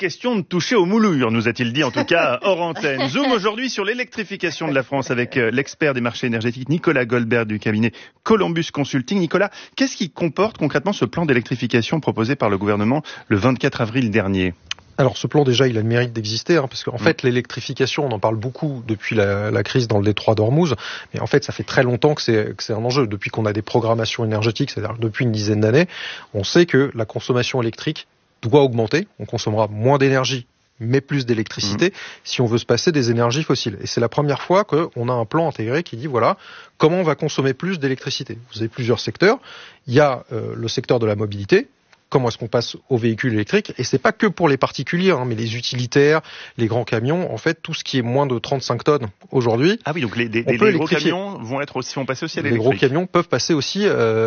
question de toucher aux moulures, nous a-t-il dit en tout cas hors antenne. Zoom aujourd'hui sur l'électrification de la France avec l'expert des marchés énergétiques Nicolas Goldberg du cabinet Columbus Consulting. Nicolas, qu'est-ce qui comporte concrètement ce plan d'électrification proposé par le gouvernement le 24 avril dernier ? Alors ce plan déjà il a le mérite d'exister parce qu'en fait l'électrification on en parle beaucoup depuis la crise dans le détroit d'Ormuz, mais en fait ça fait très longtemps que c'est un enjeu. Depuis qu'on a des programmations énergétiques, c'est-à-dire depuis une dizaine d'années, on sait que la consommation électrique doit augmenter, on consommera moins d'énergie mais plus d'électricité si on veut se passer des énergies fossiles. Et c'est la première fois qu'on a un plan intégré qui dit voilà comment on va consommer plus d'électricité. Vous avez plusieurs secteurs, il y a le secteur de la mobilité. Comment est-ce qu'on passe aux véhicules électriques? Et c'est pas que pour les particuliers, mais les utilitaires, les grands camions, en fait, tout ce qui est moins de 35 tonnes aujourd'hui. Ah oui, donc les gros camions vont passer aussi à l'électrique. Les gros camions peuvent passer aussi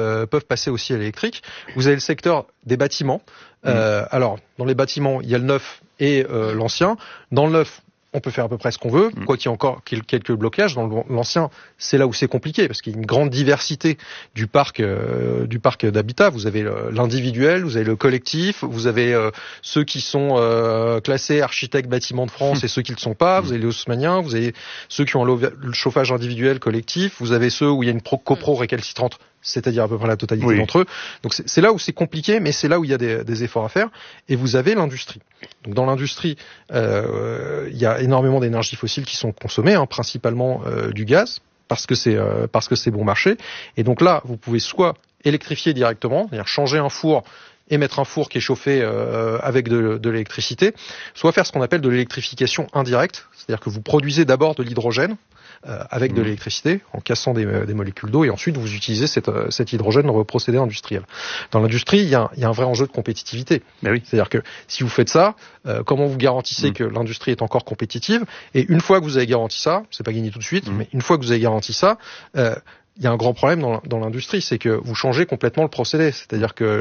à l'électrique. Vous avez le secteur des bâtiments. Alors, dans les bâtiments, il y a le neuf et l'ancien. Dans le neuf, on peut faire à peu près ce qu'on veut, quoi qu'il y ait encore quelques blocages. Dans l'ancien, c'est là où c'est compliqué, parce qu'il y a une grande diversité du parc d'habitat. Vous avez l'individuel, vous avez le collectif, vous avez ceux qui sont classés architectes bâtiments de France et ceux qui ne le sont pas, vous avez les haussmanniens, vous avez ceux qui ont le chauffage individuel collectif, vous avez ceux où il y a une copro récalcitrante, c'est-à-dire à peu près la totalité d'entre eux. Donc c'est là où c'est compliqué, mais c'est là où il y a des efforts à faire. Et vous avez l'industrie. Donc dans l'industrie, il y a énormément d'énergies fossiles qui sont consommées, principalement du gaz, parce que c'est bon marché. Et donc là, vous pouvez soit électrifier directement, c'est-à-dire changer un four et mettre un four qui est chauffé avec de l'électricité, soit faire ce qu'on appelle de l'électrification indirecte, c'est-à-dire que vous produisez d'abord de l'hydrogène avec de l'électricité, en cassant des molécules d'eau, et ensuite vous utilisez cet hydrogène dans vos procédés industriels. Dans l'industrie, il y a un vrai enjeu de compétitivité. Ben oui. C'est-à-dire que si vous faites ça, comment vous garantissez que l'industrie est encore compétitive? Et une fois que vous avez garanti ça, c'est pas gagné tout de suite, mais une fois que vous avez garanti ça, il y a un grand problème dans l'industrie, c'est que vous changez complètement le procédé. C'est-à-dire que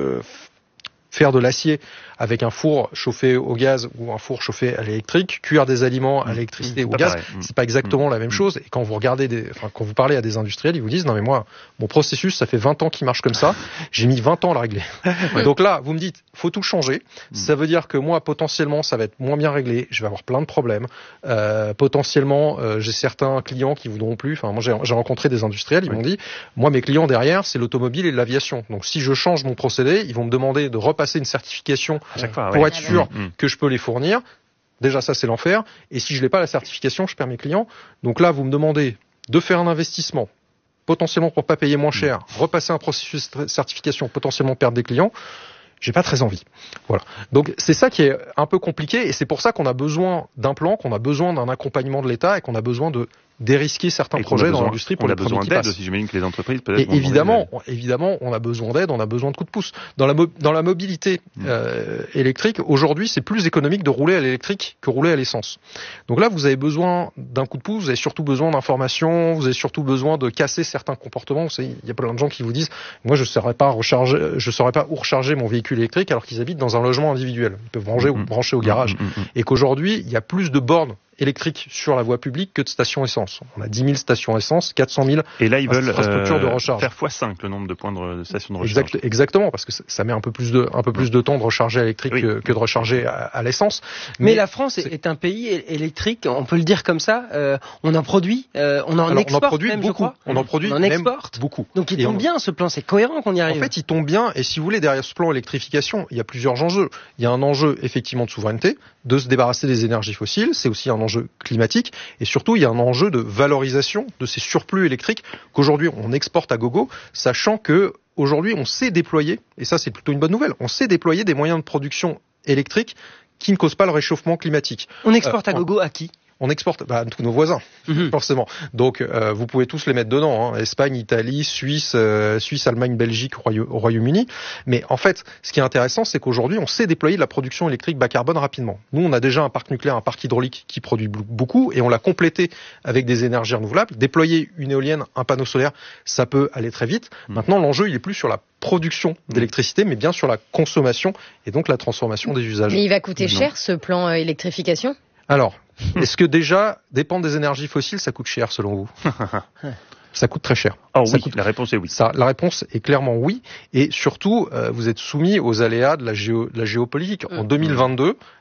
faire de l'acier avec un four chauffé au gaz ou un four chauffé à l'électrique, cuire des aliments à l'électricité ou au gaz, c'est pas exactement la même chose. Et quand vous regardez quand vous parlez à des industriels, ils vous disent non mais moi, mon processus, ça fait 20 ans qu'il marche comme ça, j'ai mis 20 ans à le régler. Donc là, vous me dites, faut tout changer. Ça veut dire que moi, potentiellement, ça va être moins bien réglé, je vais avoir plein de problèmes. Potentiellement, j'ai certains clients qui voudront plus. Enfin, moi, j'ai rencontré des industriels, ils m'ont dit, moi, mes clients derrière, c'est l'automobile et l'aviation. Donc si je change mon procédé, ils vont me demander de repasser une certification pour être sûr que je peux les fournir. Déjà, ça, c'est l'enfer. Et si je n'ai pas la certification, je perds mes clients. Donc là, vous me demandez de faire un investissement, potentiellement pour pas payer moins cher, repasser un processus de certification, potentiellement perdre des clients. J'ai pas très envie. Voilà. Donc c'est ça qui est un peu compliqué, et c'est pour ça qu'on a besoin d'un plan, qu'on a besoin d'un accompagnement de l'État, et qu'on a besoin de dérisquer certains projets dans l'industrie pour les premiers qui passent. On a besoin d'aide aussi, j'imagine que les entreprises peut-être. Et évidemment, on a besoin d'aide, on a besoin de coups de pouce. Dans la mobilité électrique, aujourd'hui, c'est plus économique de rouler à l'électrique que rouler à l'essence. Donc là, vous avez besoin d'un coup de pouce, vous avez surtout besoin d'informations, vous avez surtout besoin de casser certains comportements. Vous savez, il y a plein de gens qui vous disent, moi, je saurais pas où recharger mon véhicule électrique alors qu'ils habitent dans un logement individuel. Ils peuvent brancher au garage. Et qu'aujourd'hui, il y a plus de bornes électriques sur la voie publique que de stations essence. On a 10 000 stations essence, 400 000 et là, ils veulent infrastructures de recharge. Faire x5 le nombre de points de stations de recharge. Exactement, parce que ça met un peu plus de temps de recharger à l'électrique que de recharger à l'essence. Mais la France est un pays électrique, on peut le dire comme ça. On en produit, on en exporte même, beaucoup. Je crois. On en produit on exporte beaucoup. Donc il tombe bien ce plan, c'est cohérent qu'on y arrive. En fait, il tombe bien, et si vous voulez, derrière ce plan électrification, il y a plusieurs enjeux. Il y a un enjeu effectivement de souveraineté, de se débarrasser des énergies fossiles, c'est aussi un enjeu climatique, et surtout il y a un enjeu de valorisation de ces surplus électriques qu'aujourd'hui on exporte à gogo, sachant que aujourd'hui on sait déployer, et ça c'est plutôt une bonne nouvelle, on sait déployer des moyens de production électrique qui ne causent pas le réchauffement climatique. On exporte à gogo à qui ? On exporte à tous nos voisins, forcément. Donc, vous pouvez tous les mettre dedans, Espagne, Italie, Suisse, Allemagne, Belgique, au Royaume-Uni. Mais en fait, ce qui est intéressant, c'est qu'aujourd'hui, on sait déployer de la production électrique bas carbone rapidement. Nous, on a déjà un parc nucléaire, un parc hydraulique qui produit beaucoup, et on l'a complété avec des énergies renouvelables. Déployer une éolienne, un panneau solaire, ça peut aller très vite. Maintenant, l'enjeu, il est plus sur la production d'électricité, mais bien sur la consommation et donc la transformation des usages. Mais il va coûter cher, ce plan électrification ? Alors, est-ce que déjà, dépendre des énergies fossiles, ça coûte cher selon vous ? Ça coûte très cher. La réponse est oui. La réponse est clairement oui. Et surtout, vous êtes soumis aux aléas de la géopolitique. En 2022,